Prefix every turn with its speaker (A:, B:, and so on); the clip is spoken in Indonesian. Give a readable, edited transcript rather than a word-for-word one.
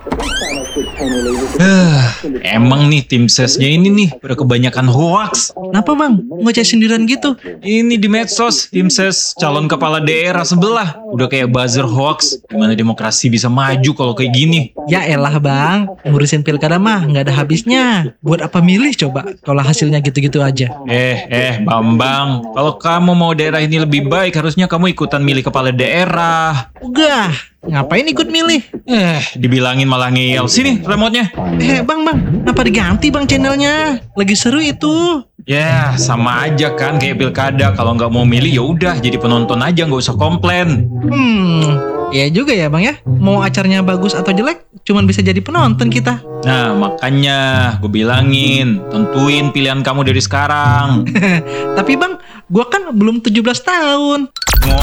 A: Emang nih tim sesnya ini nih udah kebanyakan hoax.
B: Kenapa bang? Ngoceh sindiran gitu?
A: Ini di medsos, tim ses calon kepala daerah sebelah. Udah kayak buzzer hoax. Gimana demokrasi bisa maju kalau kayak gini?
B: Ya elah bang, ngurusin pilkada mah nggak ada habisnya. Buat apa milih coba kalau hasilnya gitu-gitu aja?
A: Bambang. Kalau kamu mau daerah ini lebih baik, harusnya kamu ikutan milih kepala daerah.
B: Udah, ngapain ikut milih?
A: Dibilangin malah ngeyel. Sini remote-nya.
B: Bang, kenapa diganti bang channelnya? Lagi seru itu.
A: Ya, sama aja kan kayak pilkada. Kalau nggak mau milih ya udah jadi penonton aja, nggak usah komplain.
B: Ya juga ya bang ya. Mau acaranya bagus atau jelek, cuman bisa jadi penonton kita.
A: Nah, makanya gue bilangin, tentuin pilihan kamu dari sekarang.
B: Tapi bang, gua kan belum 17 tahun.